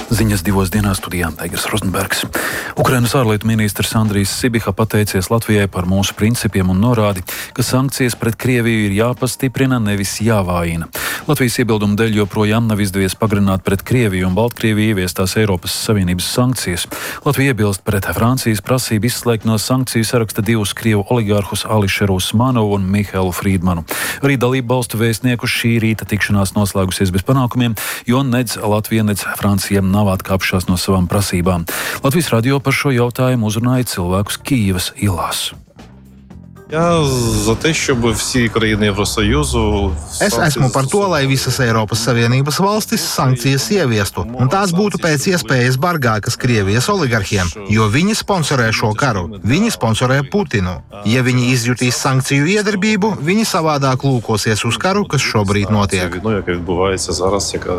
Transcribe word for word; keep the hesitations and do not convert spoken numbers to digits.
Ziņas divos dienās studijā Aigars Rozenbergs. Ukrainas ārlietu ministrs Andrijs Sibiha pateicies Latvijai par mūsu principiem un norādi, ka sankcijas pret Krieviju ir jāpastiprina, nevis jāvājina. Latvijas iebildumu dēļ joprojām nav izdevies pagarināt pret Krieviju un Baltkrieviju ieviestās Eiropas Savienības sankcijas. Latvija iebilst pret Francijas prasību izslēgt no sankciju saraksta divus Krievu oligārhus Ališeru Usmanovu un Mihailu Frīdmanu. Arī dalību valstu vēstnieku šī rīta tikšanās noslēgusies bez panākumiem, jo nedz Latvija, nedz Francija nav atkāpšās no savām prasībām. Latvijas radio par šo jautājumu uzrunāja cilvēkus Kīivas ielās. Es esmu par to, lai visas Eiropas Savienības valstis sankcijas ieviestu, un tās būtu pēc iespējas bargākas Krievijas oligarhiem, jo viņi sponsorē šo karu, viņi sponsorē Putinu. Ja viņi izjutīs sankciju iedarbību, viņi savādāk lūkosies uz karu, kas šobrīd notiek.